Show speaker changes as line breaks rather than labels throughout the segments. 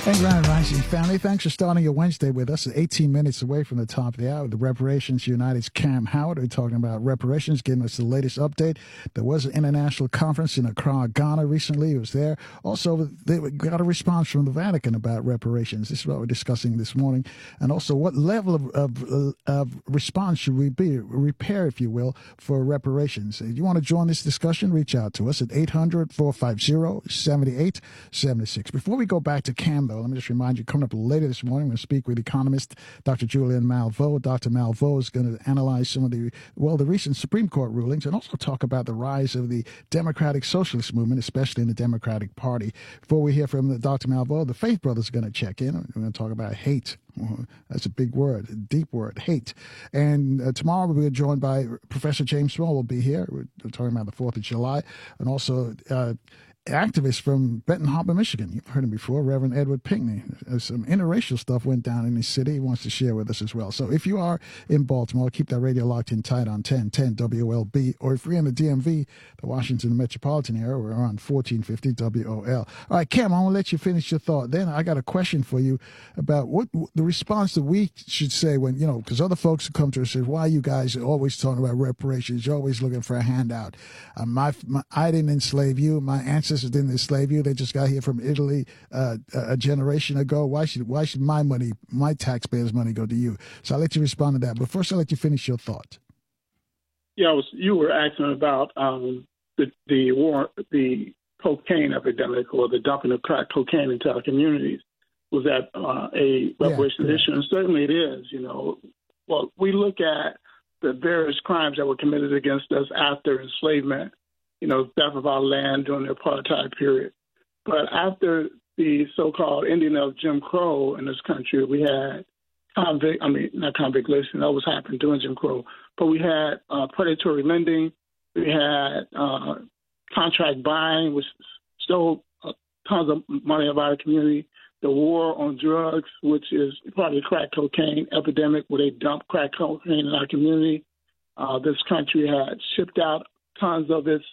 Hey, Grand Rising family. Thanks for starting your Wednesday with us. 18 minutes away from the top of the hour. The Reparations United's Cam Howard. We're talking about reparations, giving us the latest update. There was an international conference in Accra, Ghana recently. It was there. Also, they got a response from the Vatican about reparations. This is what we're discussing this morning. And also, what level of response should we be, repair, if you will, for reparations? If you want to join this discussion, reach out to us at 800-450-7876. Before we go back to Cam, though, let me just remind you, coming up later this morning, we're going to speak with economist Dr. Julian Malveaux. Dr. Malveaux is going to analyze some of the recent Supreme Court rulings and also talk about the rise of the Democratic Socialist movement, especially in the Democratic Party. Before we hear from Dr. Malveaux, the Faith Brothers are going to check in. We're going to talk about hate. That's a big word, a deep word, hate. And tomorrow we'll be joined by Professor James Small will be here. We're talking about the 4th of July. And also activist from Benton Harbor, Michigan. You've heard him before, Reverend Edward Pinckney. Some interracial stuff went down in his city. He wants to share with us as well. So if you are in Baltimore, keep that radio locked in tight on 1010 WLB. Or if you're in the DMV, the Washington metropolitan area, we're on 1450 WOL. All right, Cam, I want to let you finish your thought. Then I got a question for you about what the response that we should say when, because other folks come to us and say, why you guys are always talking about reparations? You're always looking for a handout. I didn't enslave you. My ancestors didn't enslave you. They just got here from Italy a generation ago. Why should my money, my taxpayers' money, go to you? So I'll let you respond to that. But first, I'll let you finish your thought.
Yeah, you were asking about the cocaine epidemic, or the dumping of crack cocaine into our communities. Was that a reparations issue? And certainly it is. Well, we look at the various crimes that were committed against us after enslavement. Theft of our land during the apartheid period. But after the so-called ending of Jim Crow in this country, we had not convict listing, that was happening during Jim Crow, but we had predatory lending, we had contract buying, which stole tons of money out of our community, the war on drugs, which is part of the crack cocaine epidemic, where they dumped crack cocaine in our community. This country had shipped out tons of its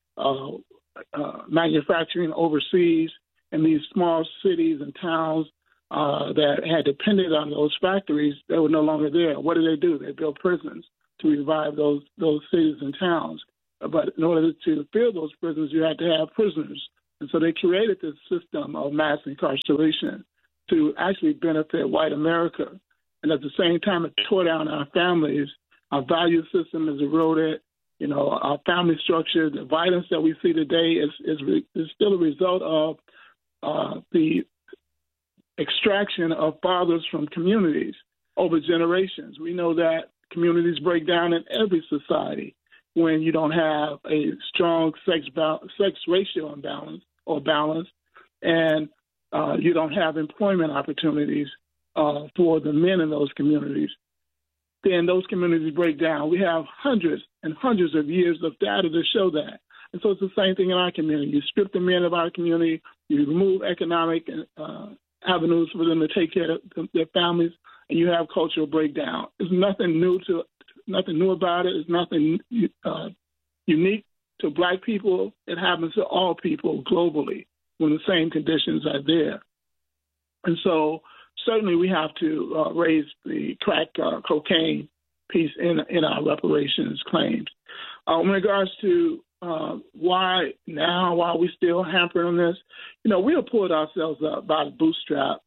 manufacturing overseas, and these small cities and towns that had depended on those factories, they were no longer there. What do? They built prisons to revive those cities and towns. But in order to fill those prisons, you had to have prisoners. And so they created this system of mass incarceration to actually benefit white America. And at the same time, it tore down our families. Our value system is eroded. Our family structure, the violence that we see today is still a result of the extraction of fathers from communities over generations. We know that communities break down in every society when you don't have a strong sex ratio imbalance or balance, and you don't have employment opportunities for the men in those communities. Then those communities break down. We have hundreds and hundreds of years of data to show that. And so it's the same thing in our community. You strip the men of our community, you remove economic avenues for them to take care of their families, and you have cultural breakdown. There's nothing new about it. There's nothing unique to Black people. It happens to all people globally when the same conditions are there. And so certainly we have to raise the crack cocaine piece in our reparations claims. In regards to why are we still hampering on this? We have pulled ourselves up by the bootstraps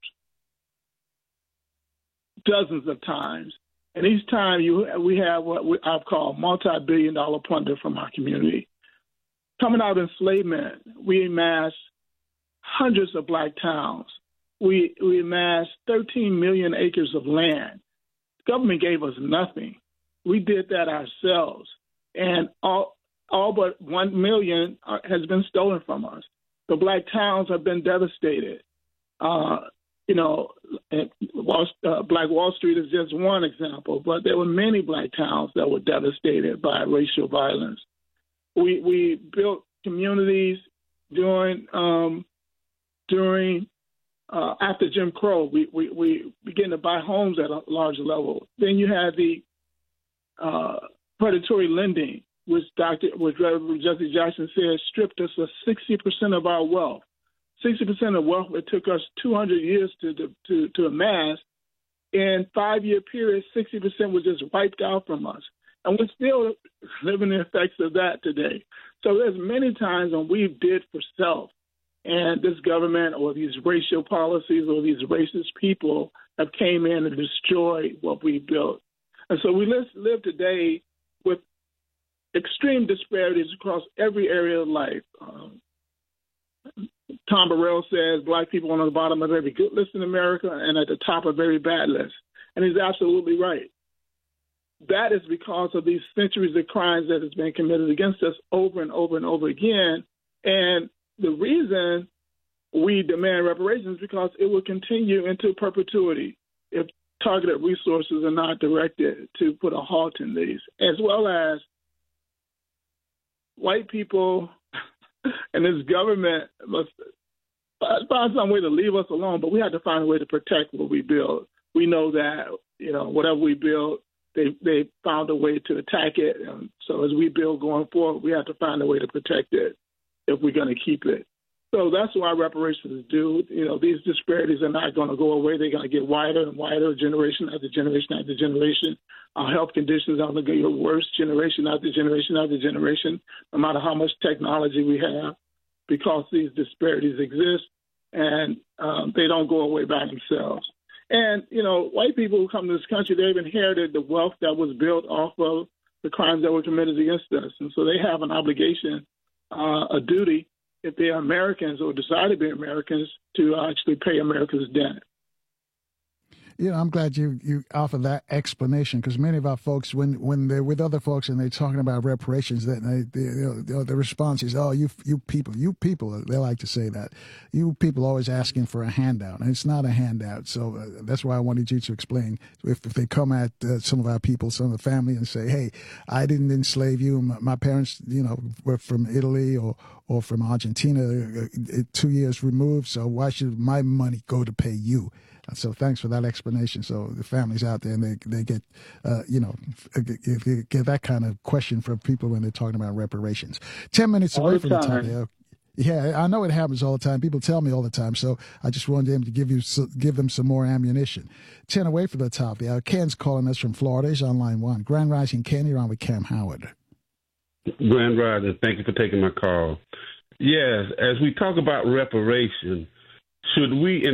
dozens of times. And each time we have what I've called multi-billion-dollar plunder from our community. Coming out of enslavement, we amassed hundreds of Black towns. We amassed 13 million acres of land. The government gave us nothing. We did that ourselves. And all but 1 million has been stolen from us. The Black towns have been devastated. Black Wall Street is just one example, but there were many Black towns that were devastated by racial violence. We built communities during after Jim Crow. We began to buy homes at a larger level. Then you had the predatory lending, which Reverend Jesse Jackson said stripped us of 60% of our wealth. 60% of wealth it took us 200 years to amass. In 5-year period, 60% was just wiped out from us. And we're still living the effects of that today. So there's many times when we did for self, and this government or these racial policies or these racist people have came in and destroyed what we built. And so we live today with extreme disparities across every area of life. Tom Burrell says black people are on the bottom of every good list in America and at the top of every bad list. And he's absolutely right. That is because of these centuries of crimes that has been committed against us over and over and over again. And the reason we demand reparations is because it will continue into perpetuity if targeted resources are not directed to put a halt in these, as well as white people and this government must find some way to leave us alone, but we have to find a way to protect what we build. We know that, whatever we build, they found a way to attack it. And so as we build going forward, we have to find a way to protect it if we're going to keep it. So that's why reparations is due. These disparities are not going to go away. They're going to get wider and wider, generation after generation after generation. Our health conditions are going to get worse generation after generation after generation, no matter how much technology we have, because these disparities exist, and they don't go away by themselves. And, white people who come to this country, they've inherited the wealth that was built off of the crimes that were committed against us. And so they have an obligation, a duty, if they are Americans or decide to be Americans, to actually pay America's debt.
I'm glad you offered that explanation, because many of our folks, when they're with other folks and they're talking about reparations, the response is, "Oh, you people," they like to say that. You people always asking for a handout, and it's not a handout. So that's why I wanted you to explain. If they come at some of our people, some of the family, and say, "Hey, I didn't enslave you. My parents, were from Italy or from Argentina, 2 years removed. So why should my money go to pay you?" So thanks for that explanation. So the families out there, and they get, get that kind of question from people when they're talking about reparations. 10 minutes away from the time. Yeah, I know it happens all the time. People tell me all the time. So I just wanted them to give them some more ammunition. 10 away from the top. Ken's calling us from Florida. He's on line 1. Grand Rising Ken, you're on with Cam Howard.
Grand Rising, thank you for taking my call. Yes, as we talk about reparation, should we